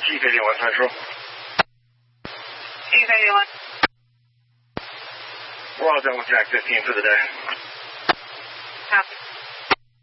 Chief 81 Central. Chief 81. We're all done with Jack 15 for the day. Copy.